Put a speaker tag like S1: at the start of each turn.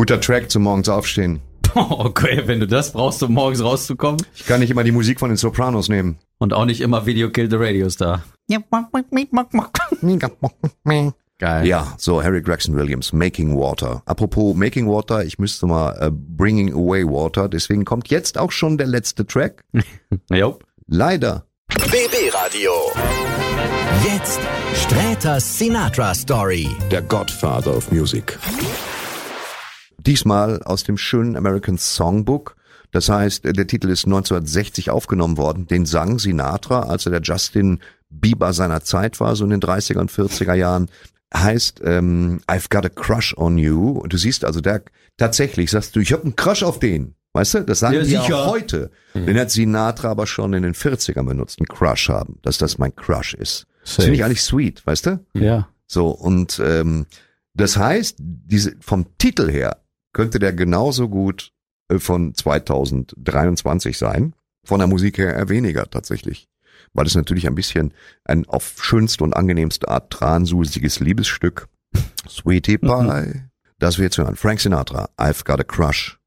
S1: Guter Track zum morgens aufstehen.
S2: Okay, wenn du das brauchst, um morgens rauszukommen.
S1: Ich kann nicht immer die Musik von den Sopranos nehmen.
S2: Und auch nicht immer Video Kill the Radio Star. Geil.
S1: Ja, so Harry Gregson Williams, Making Water. Apropos Making Water, ich müsste mal Bringing Away Water. Deswegen kommt jetzt auch schon der letzte Track.
S2: Jupp.
S1: Leider.
S3: BB Radio. Jetzt Sträters Sinatra Story.
S1: Der Godfather of Music. Diesmal aus dem schönen American Songbook. Das heißt, der Titel ist 1960 aufgenommen worden. Den sang Sinatra, als er der Justin Bieber seiner Zeit war, so in den 30er und 40er Jahren. Heißt I've got a crush on you. Und du siehst also, tatsächlich sagst du, ich habe einen Crush auf den. Weißt du, das sagen
S2: Ja,
S1: die
S2: sicher.
S1: auch heute. Den hat Sinatra aber schon in den 40ern benutzt, einen Crush haben, dass das mein Crush ist. Das finde ich eigentlich sweet, weißt du?
S2: Ja.
S1: So, und das heißt, vom Titel her könnte der genauso gut von 2023 sein. Von der Musik her eher weniger tatsächlich. Weil es natürlich ein bisschen ein auf schönste und angenehmste Art transusiges Liebesstück. Sweetie Pie. Das wir jetzt hören. Frank Sinatra, I've got a crush